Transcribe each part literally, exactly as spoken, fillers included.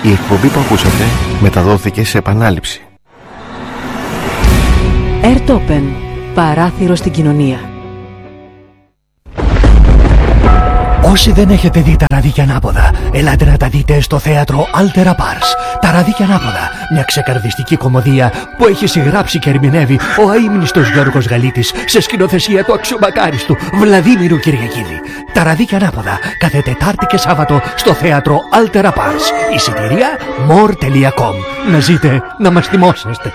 Η εκπομπή που ακούσατε μεταδόθηκε σε επανάληψη. Airtopen, παράθυρο στην κοινωνία. Όσοι δεν έχετε δει τα ραδίκια ανάποδα, ελάτε να τα δείτε στο θέατρο Altera Pars. Τα ραδίκια ανάποδα, μια ξεκαρδιστική κωμωδία που έχει συγγράψει και ερμηνεύει ο αείμνηστος Γιώργος Γαλίτης σε σκηνοθεσία του αξιομακάριστου Βλαδίμηρου Κυριακίδη. Τα ραδίκια ανάποδα, κάθε Τετάρτη και Σάββατο στο θέατρο Altera Pars. Εισιτήρια more τελεία com. Να ζείτε, να μας θυμόσαστε.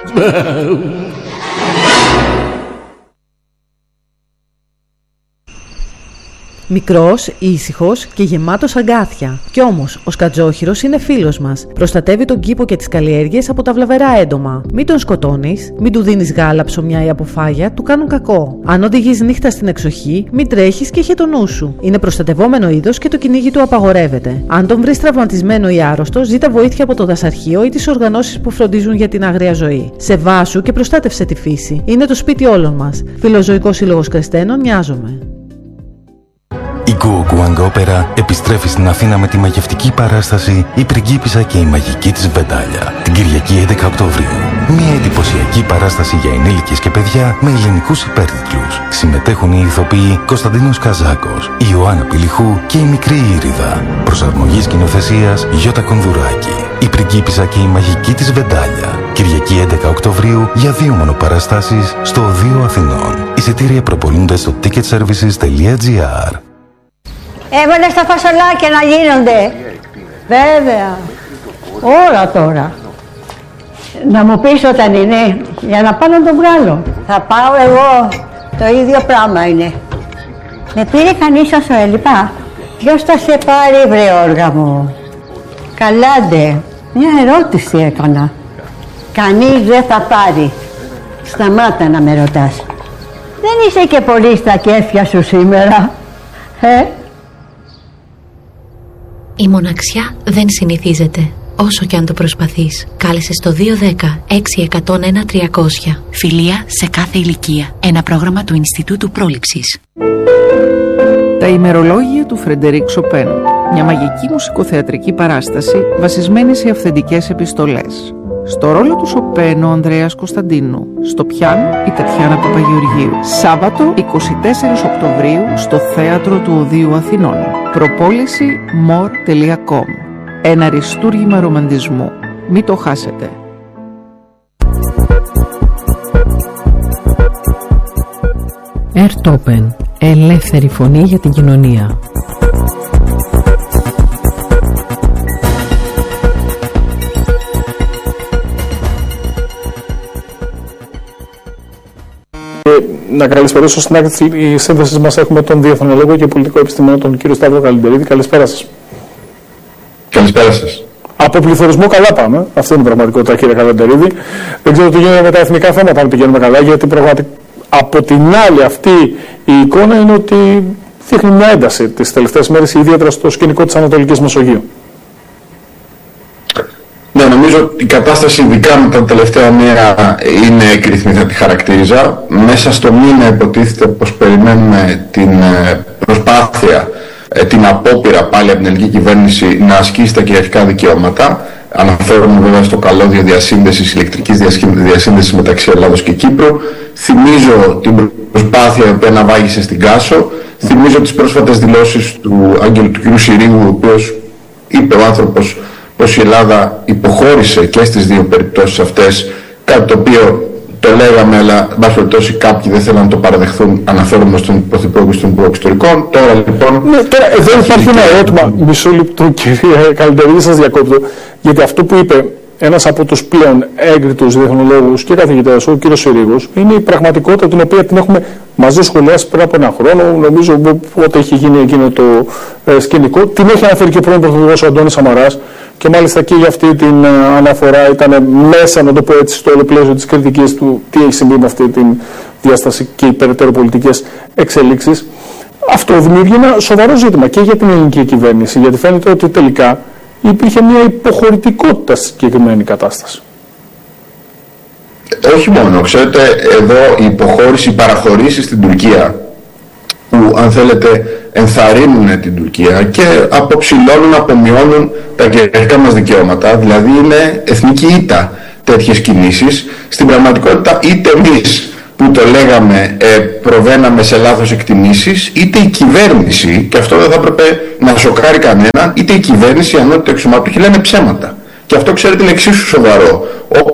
Μικρός, ήσυχος και γεμάτος αγκάθια. Κι όμως, ο σκατζόχυρος είναι φίλος μας. Προστατεύει τον κήπο και τις καλλιέργειες από τα βλαβερά έντομα. Μην τον σκοτώνεις, μην του δίνεις γάλα, ψωμιά ή αποφάγια, του κάνουν κακό. Αν οδηγείς νύχτα στην εξοχή, μην τρέχεις και είχε το νου σου. Είναι προστατευόμενο είδος και το κυνήγι του απαγορεύεται. Αν τον βρεις τραυματισμένο ή άρρωστο, ζήτα βοήθεια από το δασαρχείο ή τις οργανώσεις που φροντίζουν για την άγρια ζωή. Σεβάσου και προστάτευσε τη φύση. Είναι το σπίτι όλων μας. Φιλοζωικός Σύλλογος Κρεστένων, νοιάζομαι. Η Γκουογκουάνγκ Όπερα επιστρέφει στην Αθήνα με τη μαγευτική παράσταση «Η πριγκίπισσα και η μαγική της Βεντάλια» την Κυριακή έντεκα Οκτωβρίου. Μια εντυπωσιακή παράσταση για ενήλικες και παιδιά με ελληνικούς υπέρτιτλους. Συμμετέχουν οι ηθοποιοί Κωνσταντίνος Καζάκος, η Ιωάννα Πηλιχού και η Μικρή Ήριδα. Προσαρμογή σκηνοθεσίας Γιώτα Κονδουράκη. «Η πριγκίπισσα και η μαγική της Βεντάλια». Κυριακή έντεκα Οκτωβρίου για δύο μονοπαραστάσεις στο Οδείο Αθηνών. Εισιτήρια προπολούνται στο ticket services τελεία gr. Έβαλε στα φασολάκια να γίνονται. Βέβαια. Ώρα τώρα. Να μου πεις όταν είναι, για να πάω να το βγάλω. Θα πάω εγώ. Το ίδιο πράγμα είναι. Με πήρε κανείς όσο έλειπα. Ποιος θα σε πάρει, βρε όργα μου? Καλάντε. Μια ερώτηση έκανα. Κανείς δεν θα πάρει. Σταμάτα να με ρωτάς. Δεν είσαι και πολύ στα κέφια σου σήμερα. Ε? Η μοναξιά δεν συνηθίζεται, όσο και αν το προσπαθείς. Κάλεσε στο δύο δέκα έξι εκατό ένα τριακόσια. Φιλία σε κάθε ηλικία. Ένα πρόγραμμα του Ινστιτούτου Πρόληψης. Τα ημερολόγια του Φρεντερίκ Σοπέν. Μια μαγική μουσικοθεατρική παράσταση βασισμένη σε αυθεντικές επιστολές. Στο ρόλο του Σοπέν ο Ανδρέας Κωνσταντίνου. Στο πιάνο η Τατιάνα Παπαγεωργίου. Σάββατο εικοστή τέταρτη Οκτωβρίου στο Θέατρο του Οδείου Αθηνών. Προπόληση more τελεία com. Ένα αριστούργημα ρομαντισμού. Μην το χάσετε. Airtopen, ελεύθερη φωνή για την κοινωνία. Να καλησπερίσω στην άκρη της σύνδεσης μας έχουμε τον διεθνολόγο και πολιτικό επιστήμονα τον κύριο Σταύρο Καλεντερίδη. Καλησπέρα σας. Καλησπέρα σας. Από πληθωρισμό καλά πάμε. Αυτή είναι η πραγματικότητα, κύριε Καλεντερίδη. Δεν ξέρω τι γίνεται με τα εθνικά θέματα, αν πηγαίνουμε καλά, γιατί πραγματικά από την άλλη αυτή η εικόνα είναι ότι δείχνει μια ένταση τις τελευταίες μέρες, ιδιαίτερα στο σκηνικό της Ανατολικής Μεσογείου. Ναι, νομίζω ότι η κατάσταση ειδικά με τα τελευταία μέρα είναι έκρηθμη, θα τη χαρακτήριζα. Μέσα στο μήνα υποτίθεται πως περιμένουμε την προσπάθεια, την απόπειρα πάλι από την ελληνική κυβέρνηση να ασκήσει τα κυριαρχικά δικαιώματα. Αναφέρομαι βέβαια στο καλώδιο διασύνδεσης, ηλεκτρικής διασύνδεσης μεταξύ Ελλάδος και Κύπρου. Θυμίζω την προσπάθεια που αναβάγησε στην Κάσο. Θυμίζω τις πρόσφατες δηλώσεις του Άγγελου του κ. Συρίγου, ο οποίος είπε ο άνθρωπος πως η Ελλάδα υποχώρησε και στις δύο περιπτώσεις αυτές, κάτι το οποίο το λέγαμε, αλλά εν πάση περιπτώσει κάποιοι δεν θέλουν να το παραδεχθούν. Αναφέρομαι στον Πρωθυπουργό και στον Υπουργό Εξωτερικών. Τώρα λοιπόν. Ναι, τώρα εδώ υπάρχει ένα ερώτημα. Μισό λεπτό, κύριε Καλεντερίδη, σας διακόπτω. Γιατί αυτό που είπε ένας από τους πλέον έγκριτους διεθνολόγους και καθηγητές, ο κ. Συρίγος, είναι η πραγματικότητα την οποία την έχουμε μαζί σχολιάσει πριν από ένα χρόνο. Νομίζω ότι έχει γίνει εκείνο το ε, σκηνικό. Την έχει αναφέρει και ο πρώην Πρωθυπουργός ο Αντώνης Σαμαράς. Και μάλιστα και για αυτή την αναφορά ήταν μέσα, να το πω έτσι, στο όλο πλαίσιο της κριτικής του τι έχει συμβεί με αυτή την διάσταση και οι περαιτέρω πολιτικές εξελίξεις. Αυτό δημιουργεί ένα σοβαρό ζήτημα και για την ελληνική κυβέρνηση, γιατί φαίνεται ότι τελικά υπήρχε μια υποχωρητικότητα στη συγκεκριμένη κατάσταση. Όχι μόνο, ξέρετε, εδώ η υποχώρηση, η παραχωρήση στην Τουρκία που, αν θέλετε, ενθαρρύνουν την Τουρκία και αποψηλώνουν, απομειώνουν τα κυριαρχικά μας δικαιώματα. Δηλαδή είναι εθνική ήττα τέτοιες κινήσεις. Στην πραγματικότητα είτε εμείς που το λέγαμε ε, προβαίναμε σε λάθος εκτιμήσεις, είτε η κυβέρνηση, και αυτό δεν θα έπρεπε να σοκάρει κανέναν, είτε η κυβέρνηση, οι ανώτατοι αξιωματούχοι λένε ψέματα. Και αυτό, ξέρετε, είναι εξίσου σοβαρό.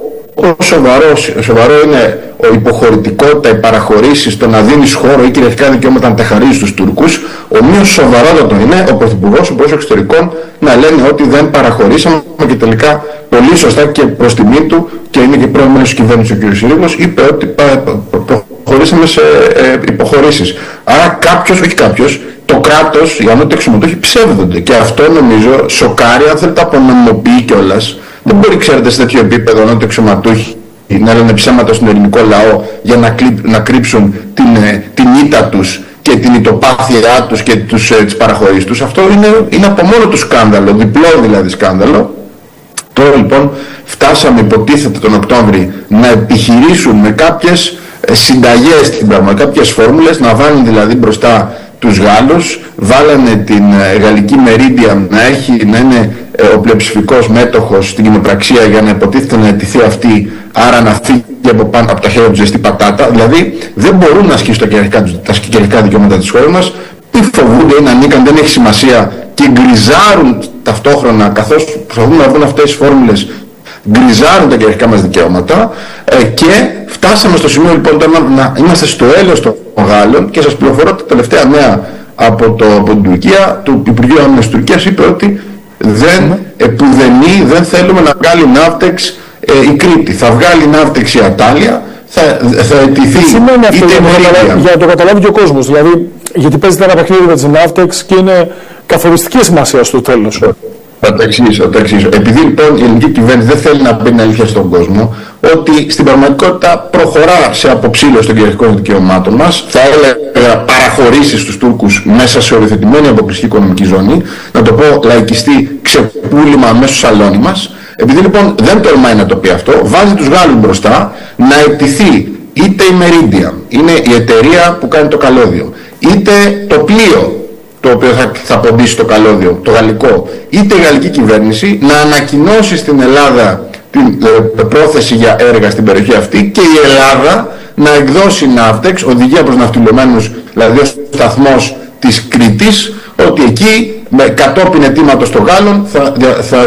Όσο σοβαρό, σοβαρό είναι η υποχωρητικότητα, οι παραχωρήσεις, το να δίνεις χώρο ή κυριαρχικά δικαιώματα να τα χαρίζεις στους Τούρκους, ομοίως σοβαρότατο είναι ο Πρωθυπουργός, ο Υπουργός Εξωτερικών να λένε ότι δεν παραχωρήσαμε, και τελικά πολύ σωστά και προς τιμή του, και είναι και πρώην μέλος της κυβέρνησης ο κ. Συρίγος, είπε ότι προχωρήσαμε σε ε, υποχωρήσεις. Άρα κάποιος, όχι κάποιος, το κράτος, οι ανώτατοι αξιωματούχοι ψεύδονται, και αυτό νομίζω σοκάρει, αν θέλετε, απονομοποιεί κιόλας. Δεν μπορεί, ξέρετε, σε τέτοιο επίπεδο ανώτατοι αξιωματούχοι να λένε ψέματα στον ελληνικό λαό για να, κλει, να κρύψουν την, την ήττα τους και την ητοπάθειά τους και τους, τις παραχωρήσεις τους. Αυτό είναι, είναι από μόνο του σκάνδαλο, διπλό δηλαδή σκάνδαλο. Τώρα λοιπόν φτάσαμε, υποτίθεται τον Οκτώβρη, να επιχειρήσουν με κάποιες συνταγές στην πραγματικότητα, κάποιες φόρμουλες, να βάλουν δηλαδή μπροστά τους Γάλλους, βάλανε την γαλλική Μερίντια να, έχει, να είναι ο πλειοψηφικός μέτοχος στην κοινοπραξία για να υποτίθεται να αιτηθεί αυτή, άρα να φύγει από, πάνω, από τα χέρια του ζεστή πατάτα. Δηλαδή δεν μπορούν να ασκήσουν τα κυριαρχικά, τα κυριαρχικά δικαιώματα της χώρας μας, ή φοβούνται ή να ανήκαν, δεν έχει σημασία, και γκριζάρουν ταυτόχρονα, καθώς προσπαθούν να βρουν αυτές τις φόρμουλες, γκριζάρουν τα κυριαρχικά μας δικαιώματα, ε, και φτάσαμε στο σημείο λοιπόν να, να είμαστε στο έλεος των Γάλλων. Και σας πληροφορώ τα τελευταία νέα από, το, από την Τουρκία, του Υπουργείου Άμυνας της Τουρκίας είπε ότι δεν, επουδενή δεν θέλουμε να βγάλει ναύτεξ ε, η Κρήτη. Θα βγάλει ναύτεξ η Ατάλια, θα, θα αιτηθεί είτε Μερίδια. Για να το καταλάβει και ο κόσμος, δηλαδή, γιατί παίζεται ένα παιχνίδι με τις ναύτεξ και είναι καθοριστική σημασία στο τέλος. Θα το εξηγήσω, θα το εξηγήσω. Επειδή λοιπόν η ελληνική κυβέρνηση δεν θέλει να πει την αλήθεια στον κόσμο, ότι στην πραγματικότητα προχωρά σε αποψήλωση των κυριαρχικών δικαιωμάτων μας, θα έλεγα παραχωρήσεις στους Τούρκους μέσα σε οριοθετημένη αποκλειστική οικονομική ζώνη, να το πω λαϊκιστή, ξεπούλημα μέσα στο σαλόνι μας. Επειδή λοιπόν δεν τολμάει να το πει αυτό, βάζει τους Γάλλους μπροστά να αιτηθεί είτε η Μερίντια, είναι η εταιρεία που κάνει το καλώδιο, είτε το πλοίο, το οποίο θα, θα ποντίσει το καλώδιο, το γαλλικό, είτε η γαλλική κυβέρνηση να ανακοινώσει στην Ελλάδα την ε, πρόθεση για έργα στην περιοχή αυτή, και η Ελλάδα να εκδώσει ναύτεξ, οδηγία προς ναυτιλωμένους, δηλαδή ο σταθμός της Κρήτης, ότι εκεί με κατόπιν αιτήματος των Γάλλων θα, θα, θα,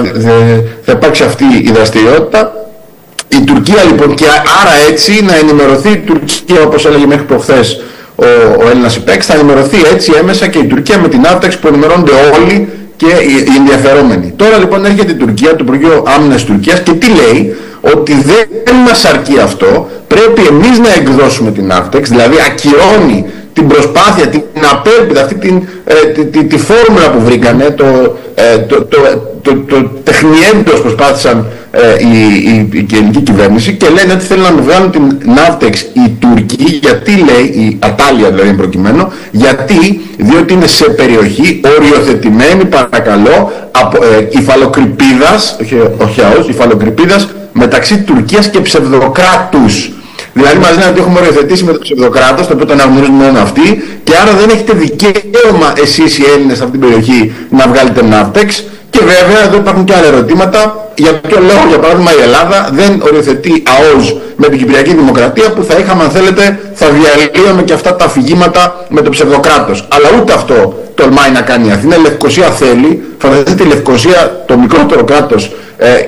θα υπάρξει αυτή η δραστηριότητα. Η Τουρκία λοιπόν, και άρα έτσι να ενημερωθεί η Τουρκία, όπως έλεγε μέχρι προχθές ο, ο Έλληνας υπέξ, θα ενημερωθεί έτσι έμεσα και η Τουρκία με την ναύτεξ που ενημερώνονται όλοι και οι, οι ενδιαφερόμενοι. Τώρα λοιπόν έρχεται η Τουρκία, το Υπουργείο Άμυνας της Τουρκίας, και τι λέει? Ότι δεν μας αρκεί αυτό, πρέπει εμείς να εκδώσουμε την ναύτεξ, δηλαδή ακυρώνει την προσπάθεια, την απέλπιδα, αυτή την, ε, τη, τη, τη φόρμουλα που βρήκανε, το, ε, το, το, το, το, το τεχνιέντος προσπάθησαν ε, η, η, η, η ελληνική κυβέρνηση, και λένε ότι θέλουν να βγάλουν την ναύτεξ οι Τούρκοι. Γιατί λέει, η Ατάλια δηλαδή προκειμένου, γιατί, διότι είναι σε περιοχή οριοθετημένη, παρακαλώ, από ε, υφαλοκρηπίδας, όχι, όχι αός, υφαλοκρηπίδας μεταξύ Τουρκίας και ψευδοκράτους. Δηλαδή μας λένε ότι έχουμε οριοθετήσει με το ψευδοκράτος, το οποίο το αναγνωρίζουν μόνο αυτοί, και άρα δεν έχετε δικαίωμα εσείς οι Έλληνες σε αυτή την περιοχή να βγάλετε ναύτεξ. Και βέβαια εδώ υπάρχουν και άλλα ερωτήματα. Για ποιο λόγο, για παράδειγμα, η Ελλάδα δεν οριοθετεί ΑΟΣ με την Κυπριακή Δημοκρατία, που θα είχαμε, αν θέλετε, θα διαλύαμε και αυτά τα αφηγήματα με το ψευδοκράτος. Αλλά ούτε αυτό τολμάει να κάνει η Αθήνα. Η Λευκοσία θέλει, φανταστείτε, η Λευκοσία, το μικρότερο κράτος, ε, ε,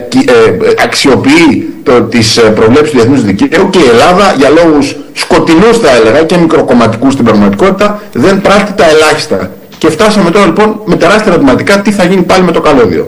αξιοποιεί το, τις προβλέψεις του διεθνούς δικαίου, και η Ελλάδα για λόγους σκοτεινούς, θα έλεγα, και μικροκομματικούς στην πραγματικότητα, δεν πράττει τα ελάχιστα. Και φτάσαμε τώρα λοιπόν με τεράστια ερωτηματικά τι θα γίνει πάλι με το καλώδιο.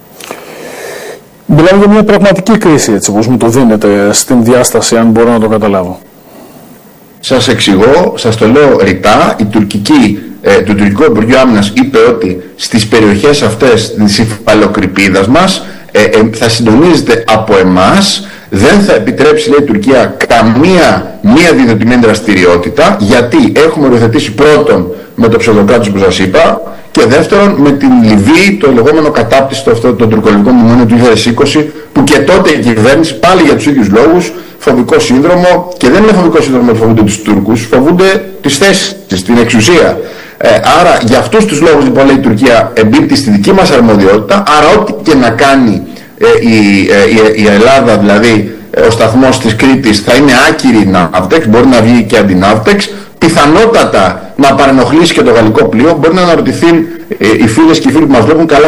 Μιλάμε για μια πραγματική κρίση, έτσι όπως μου το δίνετε στην διάσταση, αν μπορώ να το καταλάβω. Σας εξηγώ, σας το λέω ρητά, η τουρκική, ε, το τουρκικό Υπουργείο Άμυνας είπε ότι στις περιοχές αυτές της υφαλοκρηπίδας μας ε, ε, θα συντονίζεται από εμάς, δεν θα επιτρέψει, λέει η Τουρκία, καμία μία διδοτημένη δραστηριότητα, γιατί έχουμε οριοθετήσει πρώτον με το ψευδοκράτος που σας είπα, και δεύτερον με την Λιβύη, το λεγόμενο κατάπτυστο αυτό, το τουρκολικό μνημόνιο του δύο χιλιάδες είκοσι, που που και τότε η κυβέρνηση πάλι για τους ίδιους λόγους, φοβικό σύνδρομο, και δεν είναι φοβικό σύνδρομο ότι φοβούνται τους Τούρκους, φοβούνται τις θέσεις, την εξουσία. Ε, άρα για αυτούς τους λόγους λοιπόν λέει η Τουρκία εμπίπτει στη δική μας αρμοδιότητα, άρα ό,τι και να κάνει ε, η, ε, η, η Ελλάδα, δηλαδή ε, ο σταθμός της Κρήτης, θα είναι άκυρη ναύτεξ, μπορεί να βγει και αντιναύτεξ, πιθανότατα να παρενοχλήσει και το γαλλικό πλοίο. Μπορεί να αναρωτηθεί ε, οι φίλες και οι φίλοι που μας βλέπουν, καλά,